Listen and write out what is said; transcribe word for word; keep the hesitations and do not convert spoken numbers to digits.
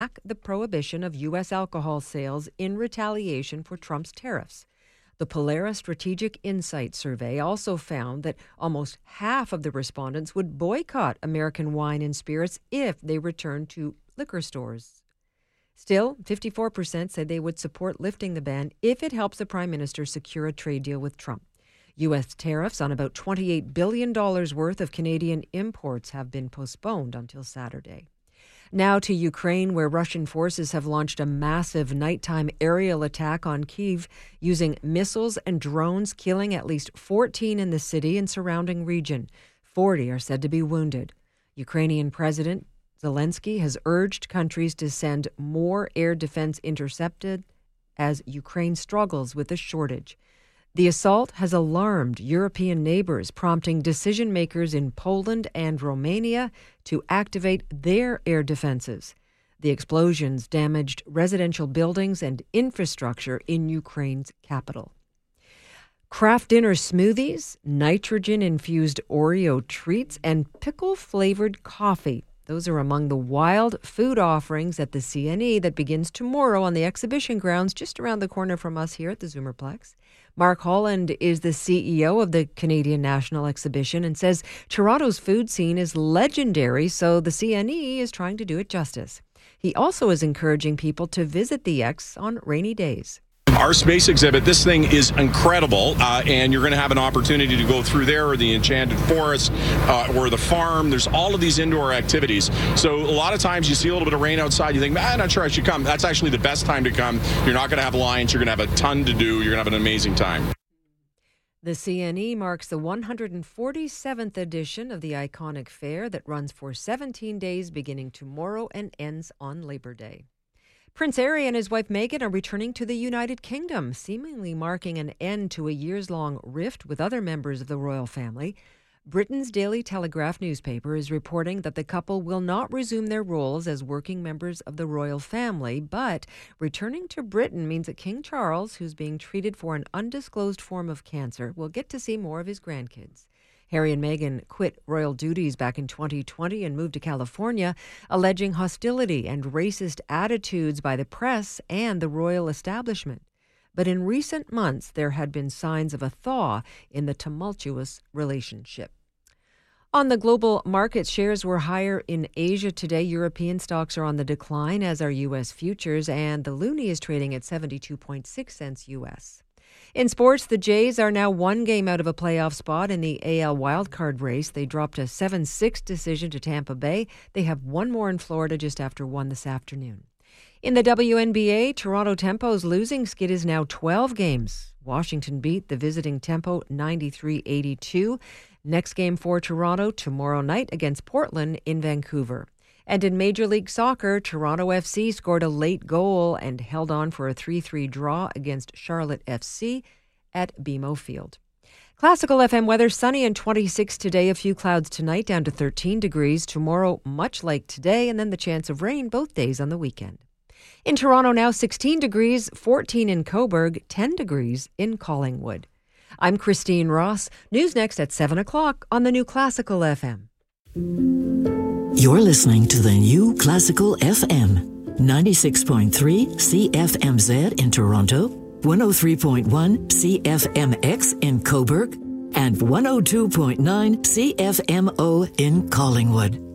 the prohibition of U S alcohol sales in retaliation for Trump's tariffs. The Polaris Strategic Insight Survey also found that almost half of the respondents would boycott American wine and spirits if they returned to liquor stores. Still, fifty-four percent said they would support lifting the ban if it helps the Prime Minister secure a trade deal with Trump. U S tariffs on about twenty-eight billion dollars worth of Canadian imports have been postponed until Saturday. Now to Ukraine, where Russian forces have launched a massive nighttime aerial attack on Kyiv using missiles and drones, killing at least fourteen in the city and surrounding region. forty are said to be wounded. Ukrainian President Zelensky has urged countries to send more air defense intercepted as Ukraine struggles with a shortage. The assault has alarmed European neighbors, prompting decision makers in Poland and Romania to activate their air defenses. The explosions damaged residential buildings and infrastructure in Ukraine's capital. Kraft dinner smoothies, nitrogen-infused Oreo treats, and pickle-flavored coffee. Those are among the wild food offerings at the C N E that begins tomorrow on the exhibition grounds just around the corner from us here at the Zoomerplex. Mark Holland is the C E O of the Canadian National Exhibition and says Toronto's food scene is legendary, so the C N E is trying to do it justice. He also is encouraging people to visit the X on rainy days. Our space exhibit, this thing is incredible, uh, and you're going to have an opportunity to go through there, or the Enchanted Forest, uh, or the farm. There's all of these indoor activities. So a lot of times you see a little bit of rain outside, you think, ah, I'm not sure I should come. That's actually the best time to come. You're not going to have lines. You're going to have a ton to do. You're going to have an amazing time. The C N E marks the one hundred forty-seventh edition of the iconic fair that runs for seventeen days beginning tomorrow and ends on Labor Day. Prince Harry and his wife Meghan are returning to the United Kingdom, seemingly marking an end to a years-long rift with other members of the royal family. Britain's Daily Telegraph newspaper is reporting that the couple will not resume their roles as working members of the royal family, but returning to Britain means that King Charles, who's being treated for an undisclosed form of cancer, will get to see more of his grandkids. Harry and Meghan quit royal duties back in twenty twenty and moved to California, alleging hostility and racist attitudes by the press and the royal establishment. But in recent months, there had been signs of a thaw in the tumultuous relationship. On the global market, shares were higher in Asia today. European stocks are on the decline, as are U S futures, and the loonie is trading at seventy-two point six cents U S. In sports, the Jays are now one game out of a playoff spot in the A L wildcard race. They dropped a seven six decision to Tampa Bay. They have one more in Florida just after one this afternoon. In the W N B A, Toronto Tempo's losing skid is now twelve games. Washington beat the visiting Tempo ninety-three eighty-two. Next game for Toronto tomorrow night against Portland in Vancouver. And in Major League Soccer, Toronto F C scored a late goal and held on for a three three draw against Charlotte F C at B M O Field. Classical F M weather, sunny and twenty-six today, a few clouds tonight, down to thirteen degrees. Tomorrow, much like today, and then the chance of rain both days on the weekend. In Toronto now, sixteen degrees, fourteen in Cobourg, ten degrees in Collingwood. I'm Christine Ross. News next at seven o'clock on the new Classical F M. You're listening to the new Classical F M, ninety-six point three C F M Z in Toronto, one oh three point one C F M X in Cobourg, and one oh two point nine C F M O in Collingwood.